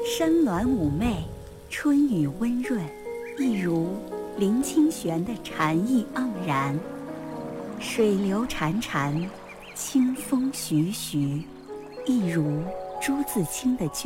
山峦妩媚，春雨温润，一如林清玄的禅意盎然。水流潺潺，清风徐徐，一如朱自清的